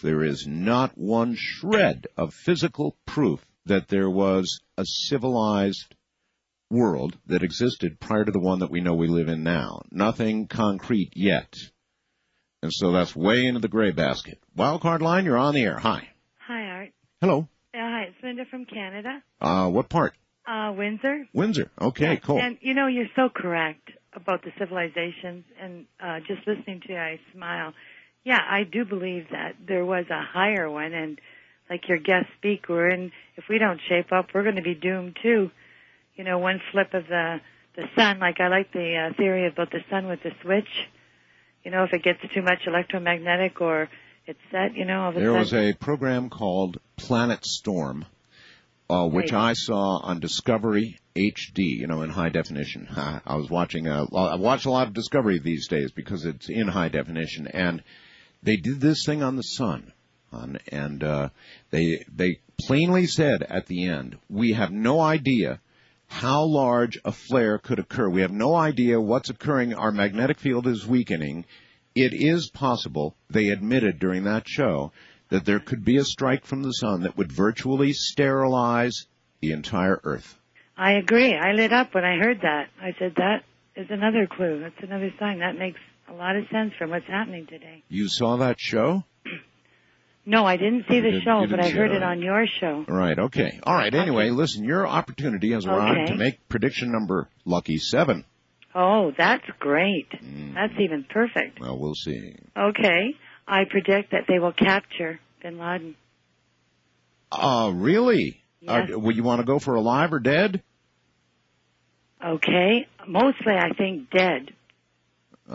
there is not one shred of physical proof that there was a civilized world that existed prior to the one that we know we live in now. Nothing concrete yet. And so that's way into the gray basket. Wildcard line, you're on the air. Hi. Hi, Art. Hello. Hi, it's Linda from Canada. What part? Windsor. Windsor. Okay, cool. And, you know, you're so correct about the civilizations. And just listening to you, I smile. Yeah, I do believe that there was a higher one. And like your guest speaker, and if we don't shape up, we're going to be doomed too. You know, one flip of the sun, like I like the theory about the sun with the switch. You know, if it gets too much electromagnetic or it's set, you know, all of a sudden. There was a program called Planet Storm, which I saw on Discovery HD, you know, in high definition. I was watching, I watch a lot of Discovery these days because it's in high definition, and they did this thing on the sun, and they plainly said at the end, we have no idea how large a flare could occur. We have no idea what's occurring. Our magnetic field is weakening. It is possible, they admitted during that show, that there could be a strike from the sun that would virtually sterilize the entire Earth. I agree. I lit up when I heard that. I said, that is another clue. That's another sign. That makes a lot of sense from what's happening today. You saw that show? No, I didn't see the show, but I heard it on your show. Right, okay. All right, anyway, listen, your opportunity has arrived to make prediction number lucky 7. Oh, that's great. That's even perfect. Well, we'll see. Okay. I predict that they will capture bin Laden. Really? Yes. Would you want to go for alive or dead? Okay. Mostly, I think dead.